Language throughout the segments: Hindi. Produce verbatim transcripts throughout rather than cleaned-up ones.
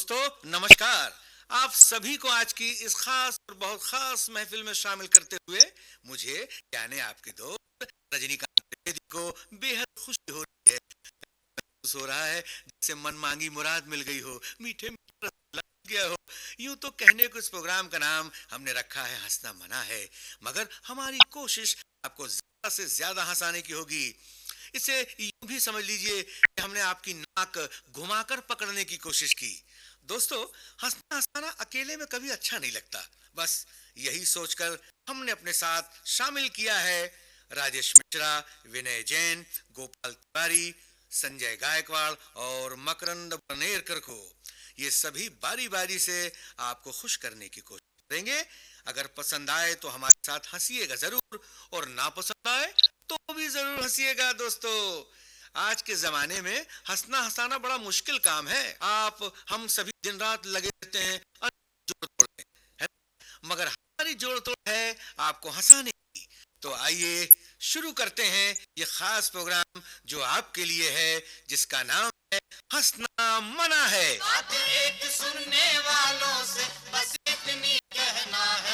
दोस्तों नमस्कार। आप सभी को आज की इस खास और बहुत खास महफिल में शामिल करते हुए मुझे यानी आपके दोस्त रजनीकांत द्विवेदी को बेहद खुशी हो रही है। महसूस हो रहा है जैसे मन मांगी मुराद मिल गई हो, मीठे मीठे रस लग गया हो। यूं तो कहने को इस प्रोग्राम का नाम हमने रखा है हंसना मना है, मगर हमारी कोशिश आपको ज्यादा से ज्यादा हंसाने की होगी। इसे यूं भी समझ लीजिए कि हमने आपकी नाक घुमाकर पकड़ने की कोशिश की। दोस्तों, हंसना हंसाना अकेले में कभी अच्छा नहीं लगता। बस यही सोचकर हमने अपने साथ शामिल किया है राजेश मिश्रा, विनय जैन, गोपाल तिवारी, संजय गायकवाड़ और मकरंद बनेरकर को। ये सभी बारी बारी से आपको खुश करने की कोशिश करेंगे। अगर पसंद आए तो हमारे साथ हंसिएगा जरूर, और ना पसंद आए तो भी जरूर हंसिएगा। दोस्तों, आज के जमाने में हंसना हंसाना बड़ा मुश्किल काम है। आप हम सभी दिन रात लगे रहते हैं जोड़ तोड़ में, है ना? मगर हमारी जोड़ तोड़ है आपको हंसाने की। तो आइए शुरू करते हैं ये खास प्रोग्राम जो आपके लिए है, जिसका नाम है हंसना मना है। बात एक सुनने वालों से बस इतनी कहना है,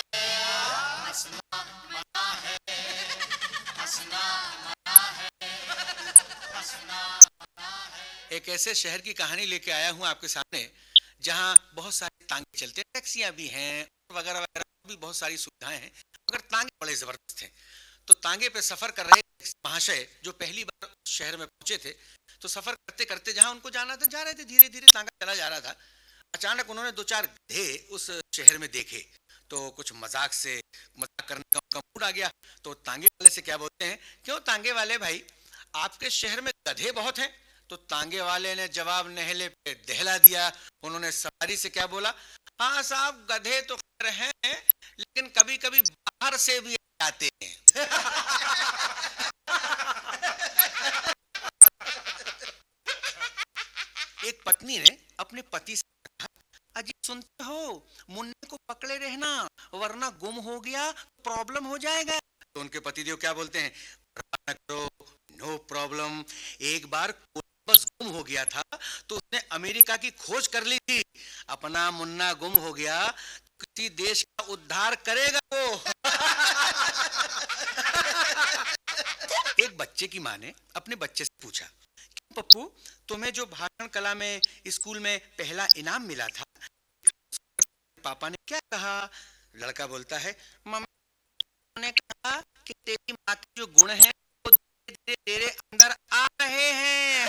हंसना मना है, हंसना मना है, हंसना मना है। एक ऐसे शहर की कहानी लेके आया हूँ आपके सामने जहाँ बहुत सारे तांगे चलते हैं, टैक्सियां भी हैं, वगैरह वगैरह भी बहुत सारी सुविधाएं हैं, मगर तांगे बड़े जबरदस्त हैं। तो तांगे पे सफर कर रहे महाशय जो पहली बार उस शहर में पहुंचे थे, तो सफर करते करते जहां उनको जाना था जा रहे थे, धीरे धीरे तांगा चला जा रहा था। अचानक उन्होंने दो चार गधे उस शहर में देखे, तो कुछ मजाक से मजाक करने का उनका मूड आ गया। तो तांगे वाले से क्या बोलते हैं, क्यों तांगे वाले भाई, आपके शहर में गधे बहुत हैं? तो तांगे वाले ने जवाब नहले पे दहला दिया। उन्होंने सवारी से क्या बोला, हाँ साहब गधे तो खैर हैं, लेकिन कभी कभी बाहर से भी आते हैं। एक पत्नी ने अपने पति से कहा, अजी सुनते हो, मुन्ने को पकड़े रहना, वरना गुम हो गया तो प्रॉब्लम हो जाएगा। तो उनके पतिदेव क्या बोलते हैं, परवाह न करो, नो प्रॉब्लम। एक बार बस गुम हो गया था तो उसने अमेरिका की खोज कर ली थी, अपना मुन्ना गुम हो गया तो किसी देश का उद्धार करेगा वो। एक बच्चे की माँ ने अपने बच्चे से पूछा, पप्पू तुम्हें जो भाषण कला में स्कूल में पहला इनाम मिला था, पापा ने क्या कहा? लड़का बोलता है, मम्मी ने कहा कि तेरी माँ के जो गुण हैं वो धीरे धीरे तेरे अंदर आ रहे हैं।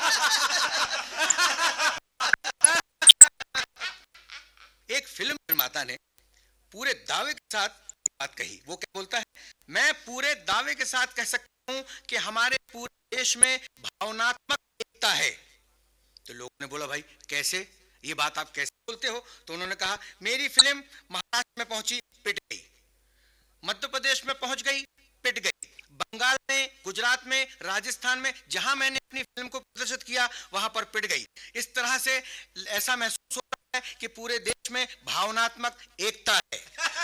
एक फिल्म निर्माता ने पूरे दावे के साथ बात कही। वो क्या बोलता है, मैं पूरे दावे के साथ कह सकता हूँ कि हमारे पूरे देश में भावनात्मक एकता है। तो लोगों ने बोला, भाई कैसे, ये बात आप कैसे बोलते हो? तो उन्होंने कहा, मेरी फिल्म महाराष्ट्र में पहुंची, पिट गई, मध्य प्रदेश में पहुंच गई, पिट गई, बंगाल में, गुजरात में, राजस्थान में, जहां मैंने अपनी फिल्म को प्रदर्शित किया वहां पर पिट गई। इस तरह से ऐसा महसूस होता है कि पूरे देश में भावनात्मक एकता है।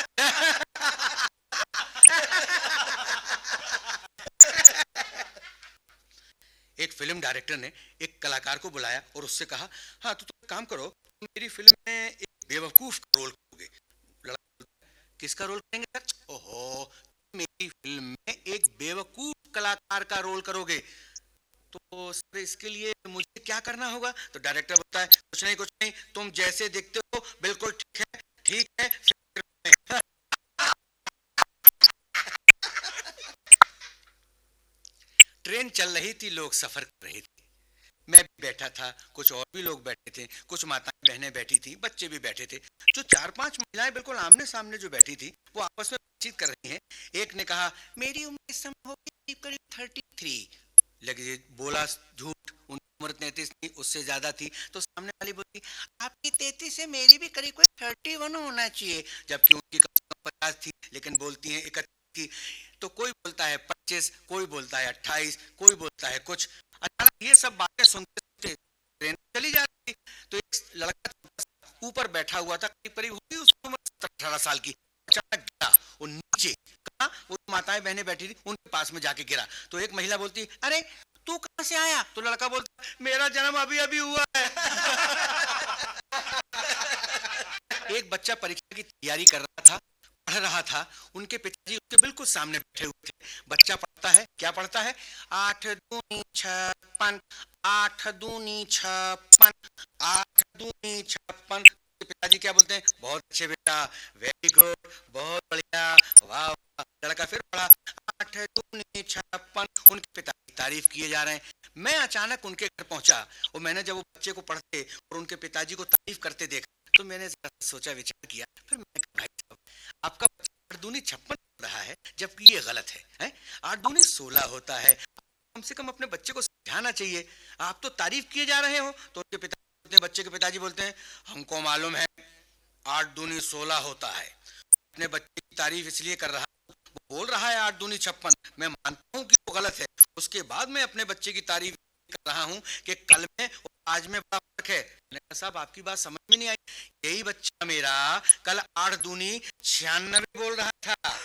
एक फिल्म डायरेक्टर ने एक कलाकार को बुलाया और उससे कहा, हाँ तो तुम काम करो, मेरी फिल्म में एक बेवकूफ का रोल करोगे। लड़का, किसका रोल करेंगे सर? ओहो, मेरी फिल्म में एक बेवकूफ कलाकार का रोल करोगे, तो सर इसके लिए मुझे क्या करना होगा? तो डायरेक्टर बोलता है, कुछ नहीं कुछ नहीं, तुम जैसे दिखते हो बिल्कुल ठीक है, ठीक है। ट्रेन चल रही थी, लोग सफर कर रहे थे, मैं भी बैठा था, कुछ और भी लोग बैठे थे, कुछ माताएं बहनें बैठी थी, बच्चे भी बैठे थे। जो चार पांच महिलाएं बिल्कुल आमने सामने जो बैठी थी वो आपस में बातचीत कर रही हैं। एक ने कहा, मेरी उम्र इस समय होगी करीब थर्टी थ्री। लगे बोला झूठ, उनकी उम्र तैतीस थी, उससे ज्यादा थी। तो सामने वाली बोली, आपकी तैतीस से मेरी भी करीब कोई थर्टी वन होना चाहिए, जबकि उनकी कम से कम पचास थी, लेकिन बोलती है इकतीस की। तो कोई बोलता है पच्चीस, कोई बोलता है अट्ठाईस, कोई बोलता है कुछ। अचानक ये सब बातें सुनते सुनते ट्रेन चली जा रही। तो एक लड़का ऊपर बैठा हुआ था, करीब करीब होगी उसकी उम्र अठारह साल की, अचानक गिरा वो नीचे। कहाँ? वो माताएं बहनें बैठी थी उनके पास में जाके गिरा। तो एक महिला बोलती, अरे तू कहाँ से आया? तो लड़का बोलता, मेरा जन्म अभी अभी हुआ है। एक बच्चा परीक्षा की तैयारी कर रहा था, पढ़ रहा था। उनके पिताजी उसके बिल्कुल सामने बैठे हुए थे। बच्चा पढ़ता है, क्या पढ़ता है? आठ दूनी छप्पन, आठ दूनी छप्पन, आठ दूनी छप्पन। पिताजी क्या बोलते हैं? बहुत अच्छे बेटा, वेरी गुड, बहुत बढ़िया, वाह वाह। लड़का फिर पढ़ा, आठ दूनी छप्पन। उनके पिताजी तारीफ किए जा रहे हैं। मैं अचानक उनके घर पहुंचा और मैंने जब वो बच्चे को पढ़ते और उनके पिताजी को तारीफ करते देखा तो मैंने सोचा, विचार किया। फिर मैंने कहा, भाई साहब, आपका बच्चा आठ दूनी छप्पन पढ़ रहा है, जबकि ये गलत है, है? आठ दूनी सोलह होता है। कम से कम अपने बच्चे को समझाना चाहिए। आप तो तारीफ किए जा रहे हो। तो उनके पिता बच्चे के पिताजी बोलते हैं, हमको मालूम है आठ दूनी सोलह होता है। अपने बच्चे की तारीफ इसलिए कर रहा हूं, वो बोल रहा है आठ दूनी छप्पन, मैं मानता हूं कि वो गलत है। उसके बाद मैं अपने बच्चे की तारीफ कर रहा हूं कि कल में और आज में बड़ा फर्क है। मैंने कहा, साहब आपकी बात समझ में नहीं आई। यही बच्चा मेरा कल आठ दूनी छियानबे बोल रहा था।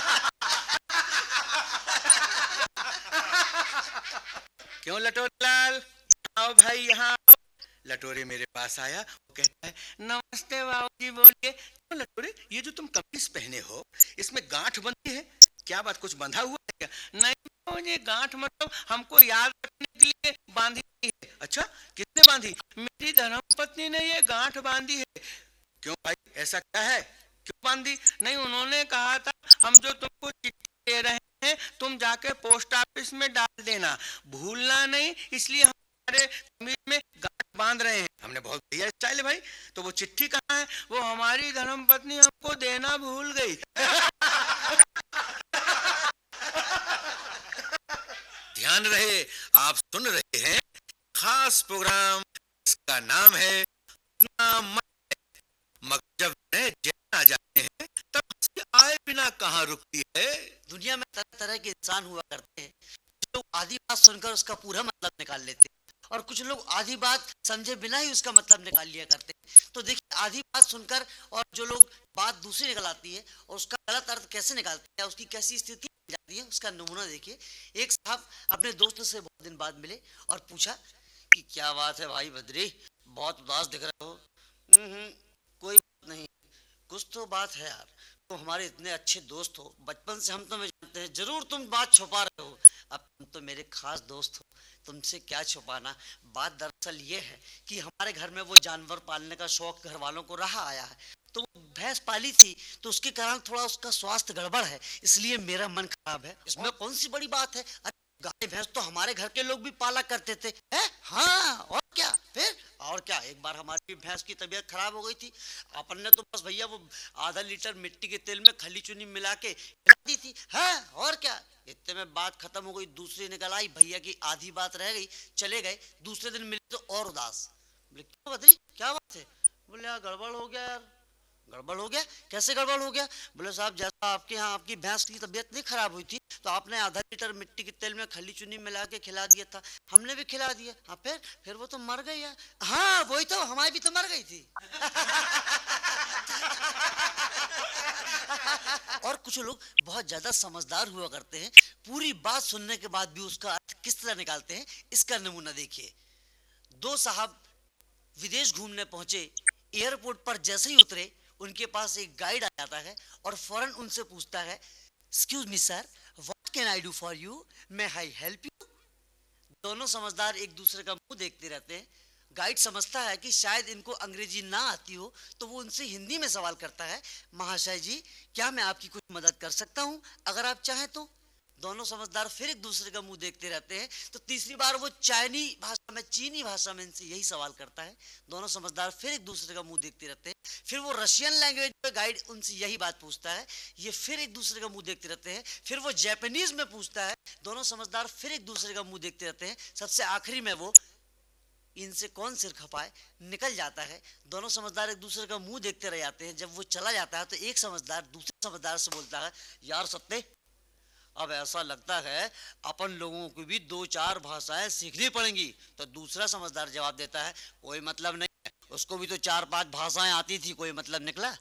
क्यों लटोरीलाल, आओ भाई यहाँ आओ। लटोरे मेरे पास आया, वो कहता है, नमस्ते बाबूजी। बोलिए। क्यों लटोरे, ये जो तुम कमीज पहने हो इसमें गांठ बंधी है, क्या बात, कुछ बंधा हुआ है क्या? नहीं मुझे गांठ मतलब हमको याद रखने के लिए बांधी है। अच्छा, किसने बांधी? मेरी धर्मपत्नी ने ये गांठ बांधी है। क्यों भाई, ऐसा क्या है, क्यों बांधी? नहीं, उन्होंने कहा था हम जो तुमको चिट्ठी दे रहे हैं तुम जाके पोस्ट ऑफिस में डाल देना, भूलना नहीं, इसलिए हमारे कमीज में गांठ बांध रहे हैं। हमने बहुत बढ़िया स्टाइल है भाई। तो वो चिट्ठी कहाँ है? वो हमारी धर्मपत्नी हमको देना भूल गई। ध्यान रहे, आप सुन रहे हैं खास प्रोग्राम, इसका नाम है अपना मन। मगर जब नए जैन आ जाते हैं तब हंसी आए बिना कहाँ रुकती है। दुनिया में तरह तरह के इंसान हुआ करते हैं। कुछ लोग आधी बात सुनकर उसका पूरा मतलब निकाल लेते हैं और कुछ लोग आधी बात समझे बिना ही उसका मतलब निकाल लिया करते हैं। तो देखिए, आधी बात सुनकर और जो लोग बात दूसरी निकल आती है और उसका गलत अर्थ कैसे निकालते हैं, उसकी कैसी स्थिति बन जाती है, उसका नमूना देखिए। एक साहब अपने दोस्त से बहुत दिन बाद मिले और पूछा कि क्या बात है भाई बद्री, बहुत उदास दिख रहे हो। हम्म कोई बात नहीं, कुछ तो बात है यार। तो हमारे इतने अच्छे दोस्त हो, बचपन से हम तुम्हें जानते हैं, जरूर तुम बात छुपा रहे हो। अब तुम तो मेरे खास दोस्त हो, तुमसे क्या छुपाना। बात दरअसल ये है कि हमारे घर में वो जानवर पालने का शौक घर वालों को रहा आया है। तो वो भैंस पाली थी, तो उसके कारण थोड़ा उसका स्वास्थ्य गड़बड़ है, इसलिए मेरा मन खराब है। इसमें कौन सी बड़ी बात है? गाय भैंस तो हमारे घर के लोग भी पाला करते थे, है? हाँ, और क्या फिर? और क्या, एक बार हमारी भैंस की तबीयत खराब हो गई थी। अपन ने तो बस भैया वो आधा लीटर मिट्टी के तेल में खली चुनी मिला के खिला दी थी। हाँ, और क्या। इतने में बात खत्म हो गई, दूसरी निकल आई, भैया की आधी बात रह गई, चले गए। दूसरे दिन मिले तो और उदास। बोले क्यों बद्री, क्या बात है? बोले यार गड़बड़ हो गया यार। गड़बड़ हो गया? कैसे गड़बड़ हो गया? बोले साहब, जैसा आपके यहाँ आपकी भैंस की तबीयत नहीं खराब हुई थी तो आपने आधा लीटर मिट्टी के तेल में खली चुनी मिला के खिला दिया था, हमने भी खिला दिया। हाँ, फिर फिर वो तो मर गई है। हाँ वही तो, हमारी भी तो मर गई थी। और कुछ लोग बहुत ज्यादा समझदार हुआ करते हैं, पूरी बात सुनने के बाद भी उसका अर्थ किस तरह निकालते हैं, इसका नमूना देखिए। दो साहब विदेश घूमने पहुंचे, एयरपोर्ट पर जैसे ही उतरे उनके पास एक गाइड आ जाता है और फौरन उनसे पूछता है, excuse me sir, what can I do for you, may I help you. दोनों समझदार एक दूसरे का मुंह देखते रहते हैं। गाइड समझता है कि शायद इनको अंग्रेजी ना आती हो, तो वो उनसे हिंदी में सवाल करता है, महाशय जी क्या मैं आपकी कुछ मदद कर सकता हूँ, अगर आप चाहें तो। दोनों समझदार फिर एक दूसरे का मुंह देखते रहते हैं। तो तीसरी बार वो चाइनी भाषा में, चीनी भाषा में इनसे यही सवाल करता है। दोनों समझदार फिर एक दूसरे का मुंह देखते रहते हैं। फिर वो रशियन लैंग्वेज में गाइड उनसे यही बात पूछता है, ये फिर एक दूसरे का मुंह देखते रहते हैं। फिर वो जापानीज में पूछता है, दोनों समझदार फिर एक दूसरे का मुंह देखते रहते हैं। सबसे आखिरी में वो इनसे कौन सिर खपाए निकल जाता है। दोनों समझदार एक दूसरे का मुंह देखते रह जाते हैं। जब वो चला जाता है तो एक समझदार दूसरे समझदार से बोलता है, यार सत्ते, अब ऐसा लगता है अपन लोगों को भी दो चार भाषाएं सीखनी पड़ेंगी। तो दूसरा समझदार जवाब देता है, कोई मतलब नहीं है, उसको भी तो चार पांच भाषाएं आती थी, कोई मतलब निकला।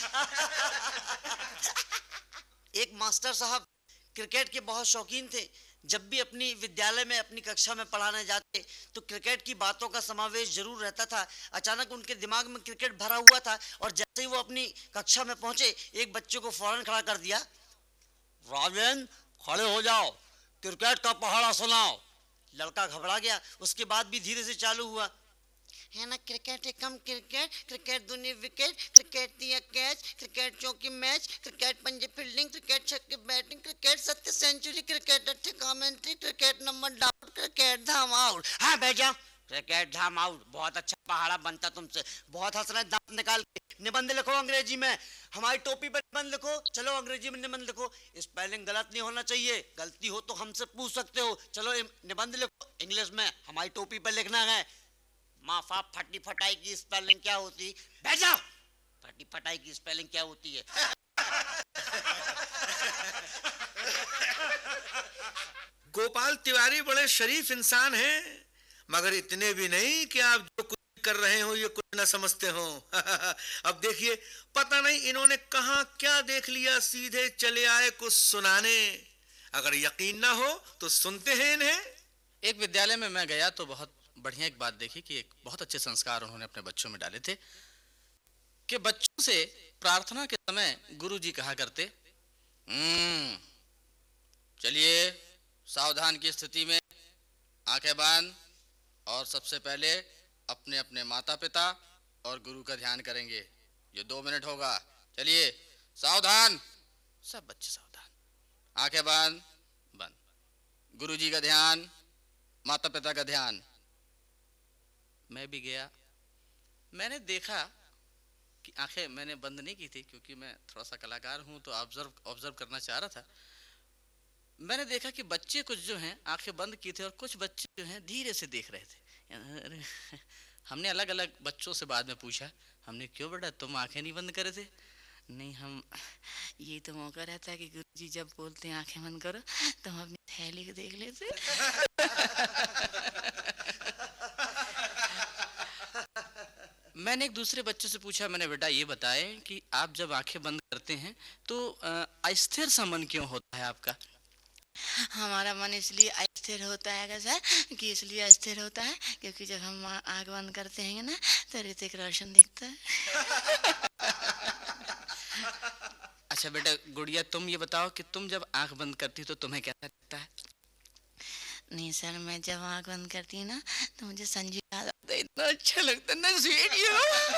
एक मास्टर साहब क्रिकेट के बहुत शौकीन थे। जब भी अपनी विद्यालय में अपनी कक्षा में पढ़ाने जाते तो क्रिकेट की बातों का समावेश जरूर रहता था। अचानक उनके दिमाग में क्रिकेट भरा हुआ था और जैसे ही वो अपनी कक्षा में पहुंचे एक बच्चे को फौरन खड़ा कर दिया। राजेंद्र, खड़े हो जाओ, क्रिकेट का पहाड़ा सुनाओ। लड़का घबरा गया। उसके बाद भी धीरे से चालू हुआ, है ना, क्रिकेट एकम क्रिकेट, क्रिकेट दूनी विकेट, क्रिकेट दिया कैच, क्रिकेट चौकी मैच, क्रिकेट पंजे फील्डिंग, क्रिकेट छक्के बैटिंग, क्रिकेट सत्य सेंचुरी, क्रिकेट अच्छे commentary, cricket number doubt, cricket धाम आउट। हाँ भैया, क्रिकेट धाम आउट। बहुत अच्छा पहाड़ा बनता तुमसे। बहुत हंस रहे, दांत निकाल के। निबंध लिखो अंग्रेजी में, हमारी टोपी पर निबंध लिखो। चलो अंग्रेजी में निबंध लिखो। स्पेलिंग गलत नहीं होना चाहिए, गलती हो तो हमसे पूछ सकते हो। चलो निबंध लिखो इंग्लिश में, हमारी टोपी पर लिखना है। माफा फटी फटाई की स्पेलिंग क्या होती? बैठ जाओ। फटी फटाई की स्पेलिंग क्या होती है? गोपाल तिवारी बड़े शरीफ इंसान हैं, मगर इतने भी नहीं कि आप जो कुछ कर रहे हो ये कुछ न समझते हो। अब देखिए, पता नहीं इन्होंने कहां क्या देख लिया, सीधे चले आए कुछ सुनाने। अगर यकीन ना हो तो सुनते हैं इन्हें। एक विद्यालय में मैं गया तो बहुत बढ़िया एक बात देखी कि एक बहुत अच्छे संस्कार उन्होंने अपने बच्चों में डाले थे कि बच्चों से प्रार्थना के समय गुरुजी कहा करते, हम्म चलिए सावधान की स्थिति में आंखें बंद और सबसे पहले अपने अपने माता पिता और गुरु का ध्यान करेंगे। ये दो मिनट होगा। चलिए सावधान। सब बच्चे सावधान, आंखें बंद बंद, गुरुजी का ध्यान, माता पिता का ध्यान। मैं भी गया। मैंने देखा कि आंखें मैंने बंद नहीं की थी क्योंकि मैं थोड़ा सा कलाकार हूं तो ऑब्जर्व ऑब्जर्व करना चाह रहा था। मैंने देखा कि बच्चे कुछ जो हैं आंखें बंद की थे और कुछ बच्चे जो हैं धीरे से देख रहे थे। हमने अलग अलग बच्चों से बाद में पूछा, हमने क्यों बेटा तुम आंखें नहीं बंद करे थे? नहीं, हम ये तो मौका रहता है कि गुरुजी जब बोलते हैं आंखें बंद करो तो हम अपनी थैली को देख लेते। मैंने एक दूसरे बच्चे से पूछा, मैंने बेटा ये बताएं कि आप जब आंखें बंद करते हैं तो अस्थिर सा मन क्यों होता है आपका? हमारा मन इसलिए अस्थिर होता है कैसा कि इसलिए अस्थिर होता है क्योंकि जब हम आंख बंद करते हैं ना तो ऋतिक रोशन दिखता है। अच्छा बेटा गुड़िया, तुम ये बताओ कि तुम जब आंख बंद करती तो तुम्हें कैसा लगता है? नहीं सर, मैं जब आंख बंद करती हूँ ना तो मुझे संजू याद आता है, इतना अच्छा लगता है ना, स्वीट यू।